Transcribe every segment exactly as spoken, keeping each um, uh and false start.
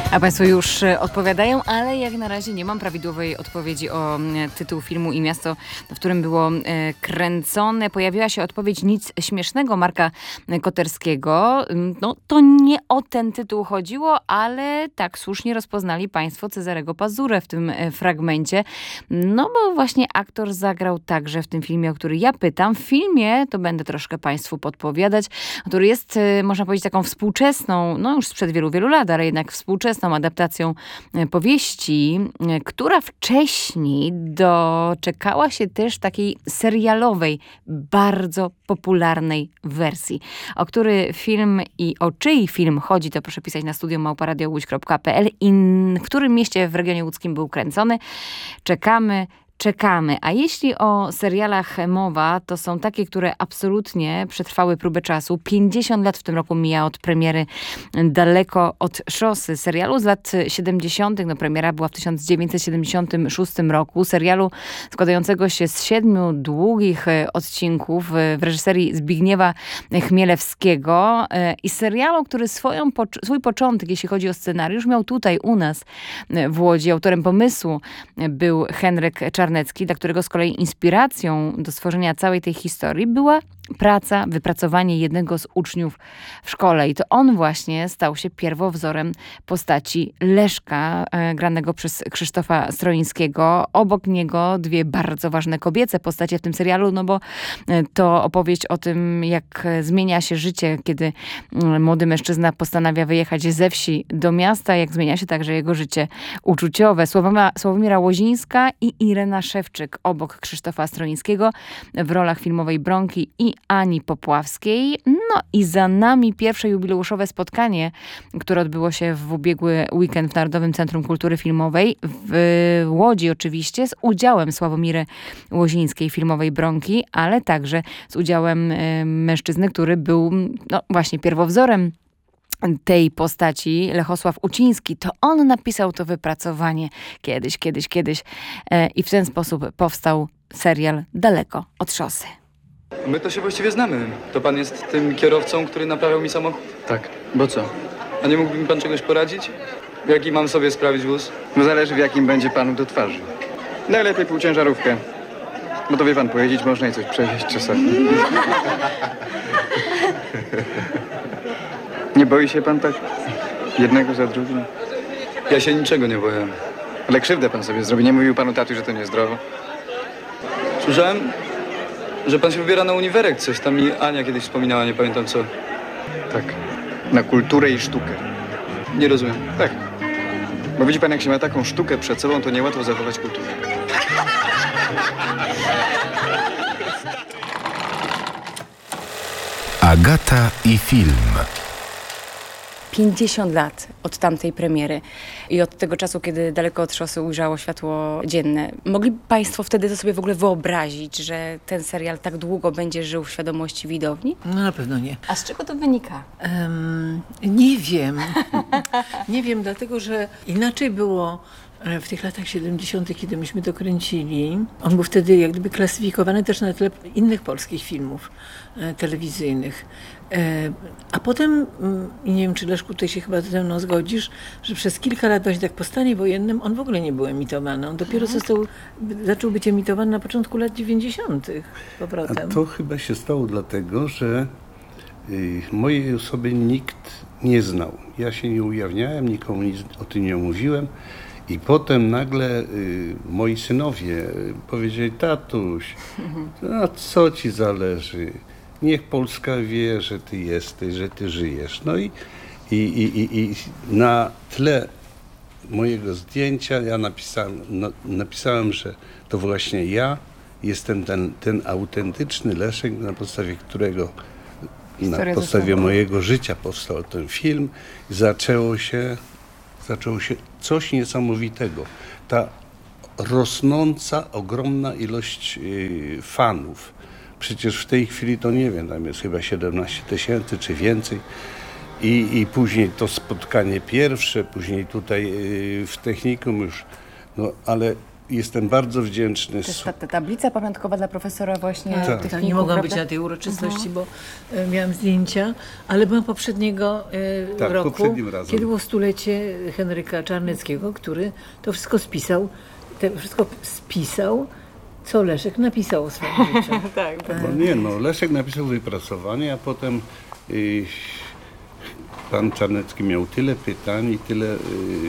A Państwo już odpowiadają, ale jak na razie nie mam prawidłowej odpowiedzi o tytuł filmu i miasto, w którym było kręcone. Pojawiła się odpowiedź Nic śmiesznego Marka Koterskiego. No to nie o ten tytuł chodziło, ale tak słusznie rozpoznali Państwo Cezarego Pazurę w tym fragmencie. No bo właśnie aktor zagrał także w tym filmie, o który ja pytam. W filmie, to będę troszkę Państwu podpowiadać, który jest, można powiedzieć, taką współczesną, no już sprzed wielu, wielu lat, ale jednak współczesną adaptacją powieści, która wcześniej doczekała się też takiej serialowej, bardzo popularnej wersji. O który film i o czyj film chodzi, to proszę pisać na studio małpa radio łódź kropka pe el i w którym mieście w regionie łódzkim był kręcony. Czekamy. Czekamy. A jeśli o serialach mowa, to są takie, które absolutnie przetrwały próbę czasu. pięćdziesiąt lat w tym roku mija od premiery Daleko od szosy. Serialu z lat siedemdziesiątych. No premiera była w tysiąc dziewięćset siedemdziesiątym szóstym roku. Serialu składającego się z siedmiu długich odcinków w reżyserii Zbigniewa Chmielewskiego. I serialu, który swoją, swój początek, jeśli chodzi o scenariusz, miał tutaj u nas w Łodzi. Autorem pomysłu był Henryk Czarnecki, dla którego z kolei inspiracją do stworzenia całej tej historii była praca, wypracowanie jednego z uczniów w szkole. I to on właśnie stał się pierwowzorem postaci Leszka, e, granego przez Krzysztofa Stroińskiego. Obok niego dwie bardzo ważne kobiece postacie w tym serialu, no bo e, to opowieść o tym, jak zmienia się życie, kiedy e, młody mężczyzna postanawia wyjechać ze wsi do miasta, jak zmienia się także jego życie uczuciowe. Sławomira, Sławomira Łozińska i Irena Szewczyk obok Krzysztofa Stroińskiego w rolach filmowej Bronki i Ani Popławskiej. No i za nami pierwsze jubileuszowe spotkanie, które odbyło się w ubiegły weekend w Narodowym Centrum Kultury Filmowej w Łodzi oczywiście, z udziałem Sławomiry Łozińskiej, filmowej Bronki, ale także z udziałem y, mężczyzny, który był no właśnie pierwowzorem tej postaci, Lechosław Uciński. To on napisał to wypracowanie kiedyś, kiedyś, kiedyś e, i w ten sposób powstał serial Daleko od szosy. My to się właściwie znamy. To pan jest tym kierowcą, który naprawiał mi samochód? Tak. Bo co? A nie mógłby mi pan czegoś poradzić? W jaki mam sobie sprawić wóz? No zależy, w jakim będzie panu do twarzy. Najlepiej półciężarówkę. Bo to wie pan, pojeździć można i coś przewieźć czasami. Nie boi się pan tak? Jednego za drugim? Ja się niczego nie boję. Ale krzywdę pan sobie zrobi. Nie mówił panu tatu, że to niezdrowo? Słyszałem, że pan się wybiera na uniwerek. Coś tam mi Ania kiedyś wspominała, nie pamiętam co. Tak. Na kulturę i sztukę. Nie rozumiem. Tak. Bo widzi pan, jak się ma taką sztukę przed sobą, to niełatwo zachować kulturę. Agata i film. pięćdziesiąt lat od tamtej premiery i od tego czasu, kiedy Daleko od szosy ujrzało światło dzienne. Mogli Państwo wtedy to sobie w ogóle wyobrazić, że ten serial tak długo będzie żył w świadomości widowni? No na pewno nie. A z czego to wynika? Um, nie wiem. Nie wiem, dlatego że inaczej było w tych latach siedemdziesiątych, kiedy myśmy to kręcili. On był wtedy jak gdyby klasyfikowany też na tle innych polskich filmów e, telewizyjnych. E, a potem, i nie wiem, czy Leszku, tutaj się chyba ze mną zgodzisz, że przez kilka lat właśnie tak po stanie wojennym on w ogóle nie był emitowany. On dopiero mhm. został, zaczął być emitowany na początku lat dziewięćdziesiątych powrotem. A to chyba się stało dlatego, że y, mojej osoby nikt nie znał. Ja się nie ujawniałem, nikomu nic o tym nie mówiłem. I potem nagle y, moi synowie y, powiedzieli: tatuś, a co ci zależy? Niech Polska wie, że ty jesteś, że ty żyjesz. No i, i, i, i na tle mojego zdjęcia ja napisałem, no, napisałem, że to właśnie ja jestem ten, ten autentyczny Leszek, na podstawie którego, Historia na podstawie mojego życia powstał ten film. I zaczęło się Zaczęło się coś niesamowitego. Ta rosnąca, ogromna ilość yy, fanów. Przecież w tej chwili to nie wiem, tam jest chyba siedemnaście tysięcy czy więcej. I, I później to spotkanie pierwsze, później tutaj yy, w technikum już. No ale jestem bardzo wdzięczny. To jest ta, ta tablica pamiątkowa dla profesora właśnie Tak, techników, tak, nie mogłam prawda? być na tej uroczystości, bo e, miałam zdjęcia, ale byłam poprzedniego e, Tak, roku, poprzednim razem. kiedy było stulecie Henryka Czarneckiego, który to wszystko spisał, te wszystko spisał, co Leszek napisał o swoim życiu. Tak, tak. No nie, no Leszek napisał wypracowanie, a potem y, pan Czarnecki miał tyle pytań i tyle y,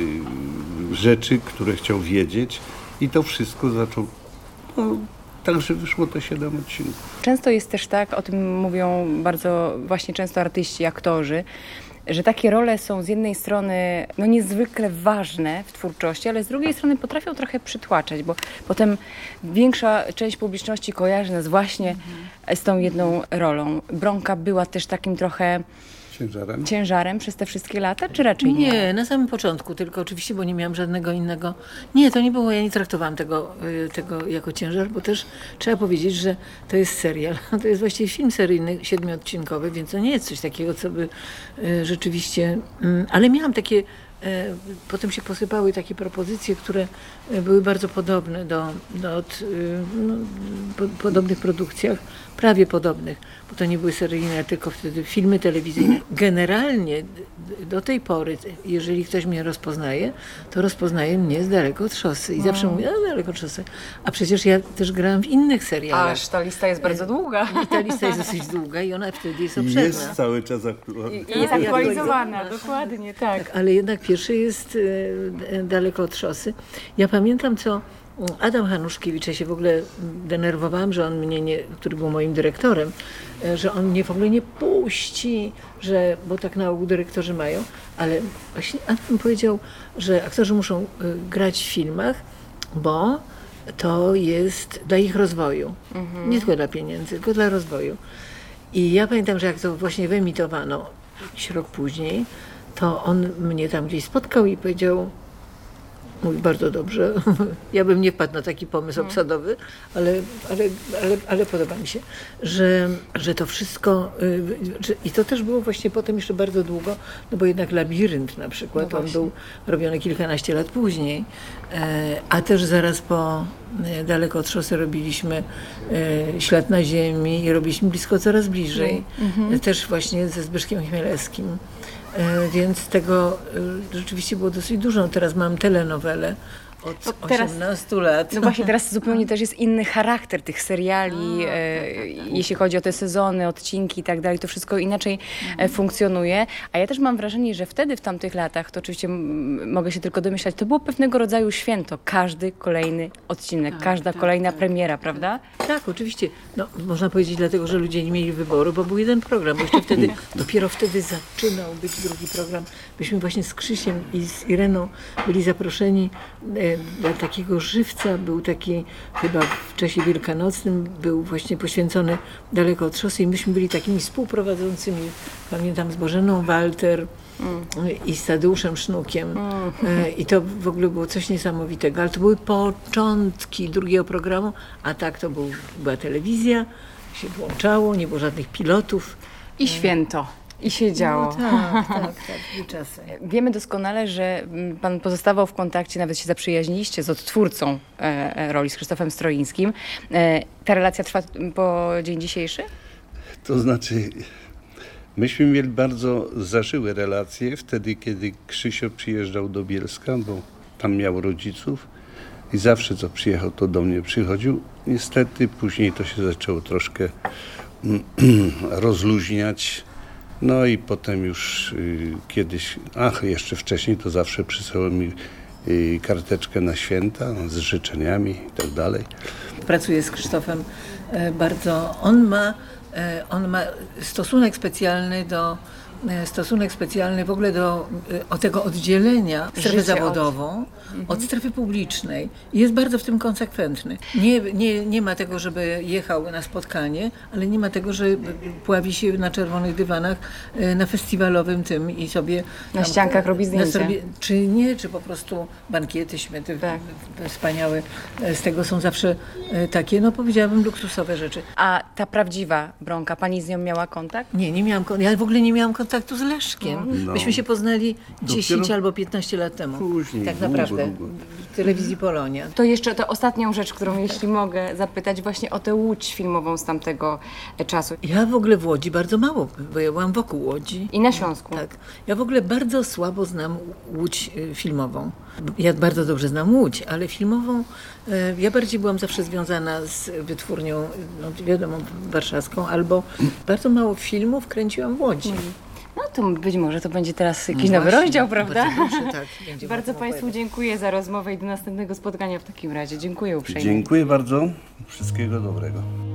rzeczy, które chciał wiedzieć i to wszystko zaczął, no, także wyszło to siedem odcinków. Często jest też tak, o tym mówią bardzo właśnie często artyści, aktorzy, że takie role są z jednej strony no niezwykle ważne w twórczości, ale z drugiej strony potrafią trochę przytłaczać, bo potem większa część publiczności kojarzy nas właśnie mhm. z tą jedną rolą. Bronka była też takim trochę Ciężarem? ciężarem przez te wszystkie lata, czy raczej nie? Nie, na samym początku, tylko oczywiście, bo nie miałam żadnego innego. Nie, to nie było, ja nie traktowałam tego, y, tego jako ciężar, bo też trzeba powiedzieć, że to jest serial. To jest właściwie film seryjny, siedmiodcinkowy, więc to nie jest coś takiego, co by y, rzeczywiście. Y, ale miałam takie. Y, potem się posypały takie propozycje, które y, były bardzo podobne do, do od, y, no, po, podobnych produkcjach, prawie podobnych, bo to nie były seryjne, tylko wtedy filmy telewizyjne. Generalnie do tej pory, jeżeli ktoś mnie rozpoznaje, to rozpoznaje mnie z Daleko od szosy. I zawsze mówię, a daleko od szosy. A przecież ja też grałam w innych serialach. Aż ta lista jest bardzo długa. I ta lista jest dosyć długa i ona wtedy jest obszerna. Jest cały czas aktualny. I jest aktualizowana, dokładnie, tak. Tak, ale jednak pierwszy jest e, Daleko od szosy. Ja pamiętam, co Adam Hanuszkiewicz, ja się w ogóle denerwowałam, że on mnie nie, który był moim dyrektorem, e, że on mnie w ogóle nie puści, że, bo tak na ogół dyrektorzy mają, ale właśnie Adam powiedział, że aktorzy muszą e, grać w filmach, bo to jest dla ich rozwoju. Mhm. Nie tylko dla pieniędzy, tylko dla rozwoju. I ja pamiętam, że jak to właśnie wyemitowano jakiś rok później, to on mnie tam gdzieś spotkał i powiedział, mówi bardzo dobrze, ja bym nie wpadł na taki pomysł obsadowy, ale, ale, ale, ale podoba mi się, że, że to wszystko, że, i to też było właśnie potem jeszcze bardzo długo, no bo jednak Labirynt na przykład, no on był robiony kilkanaście lat później, a też zaraz po Daleko od szosy robiliśmy Ślad na ziemi i robiliśmy Blisko coraz bliżej, mhm. też właśnie ze Zbyszkiem Chmielewskim. Więc tego rzeczywiście było dosyć dużo. Teraz mam telenowelę od no teraz, osiemnastu lat. No właśnie, teraz zupełnie też jest inny charakter tych seriali, e, jeśli chodzi o te sezony, odcinki i tak dalej, to wszystko inaczej e, funkcjonuje. A ja też mam wrażenie, że wtedy, w tamtych latach, to oczywiście m, mogę się tylko domyślać, to było pewnego rodzaju święto. Każdy kolejny odcinek, tak, każda tak, kolejna tak, premiera, prawda? Tak, oczywiście. No, można powiedzieć dlatego, że ludzie nie mieli wyboru, bo był jeden program, bo jeszcze wtedy, dopiero wtedy zaczynał być drugi program. Myśmy właśnie z Krzysiem i z Ireną byli zaproszeni e, dla takiego żywca, był taki chyba w czasie wielkanocnym, był właśnie poświęcony Daleko od szosy i myśmy byli takimi współprowadzącymi, pamiętam, z Bożeną Walter mm. i z Tadeuszem Sznukiem mm. i to w ogóle było coś niesamowitego, ale to były początki drugiego programu, a tak to był, była telewizja, się włączało, nie było żadnych pilotów. I święto. I się działo. No tak, tak, tak, i czasy. Wiemy doskonale, że pan pozostawał w kontakcie, nawet się zaprzyjaźniliście z odtwórcą e, roli, z Krzysztofem Stroińskim. E, ta relacja trwa po dzień dzisiejszy? To znaczy, myśmy mieli bardzo zażyłe relacje wtedy, kiedy Krzysio przyjeżdżał do Bielska, bo tam miał rodziców i zawsze co przyjechał, to do mnie przychodził. Niestety później to się zaczęło troszkę rozluźniać. No i potem już y, kiedyś, ach, jeszcze wcześniej to zawsze przysyłał mi y, karteczkę na święta z życzeniami i tak dalej. Pracuję z Krzysztofem e, bardzo, on ma, e, on ma stosunek specjalny do, e, stosunek specjalny w ogóle do e, o tego oddzielenia strefy Życie zawodową od, od strefy publicznej. I jest bardzo w tym konsekwentny. Nie, nie, nie ma tego, żeby jechał na spotkanie, ale nie ma tego, że pławi się na czerwonych dywanach e, na festiwalowym tym i sobie... Na tam, ściankach robi zdjęcia. Sobie, czy nie, czy po prostu bankiety, śmiety tak. wspaniałe. Z tego są zawsze e, takie, no powiedziałabym, luksusowe rzeczy. A ta prawdziwa Bronka, pani z nią miała kontakt? Nie, nie miałam kontaktu. Ja w ogóle nie miałam kontaktu z Leszkiem. No. Myśmy się poznali dziesięć Dopiero albo piętnaście lat temu. później, tak długo, naprawdę. długo. telewizji Polonia. To jeszcze to ostatnią rzecz, którą jeśli mogę zapytać właśnie o tę Łódź filmową z tamtego czasu. Ja w ogóle w Łodzi bardzo mało, bo ja byłam wokół Łodzi. I na Śląsku. Tak. Ja w ogóle bardzo słabo znam Łódź y, filmową. Ja bardzo dobrze znam Łódź, ale filmową y, ja bardziej byłam zawsze związana z wytwórnią, no, wiadomo, warszawską, albo bardzo mało filmów kręciłam w Łodzi. No to być może to będzie teraz jakiś No nowy właśnie, rozdział, prawda? bardzo proszę, tak, będzie Bardzo można Państwu opowiadać. dziękuję za rozmowę i do następnego spotkania w takim razie. Dziękuję uprzejmie. Dziękuję bardzo. Wszystkiego dobrego.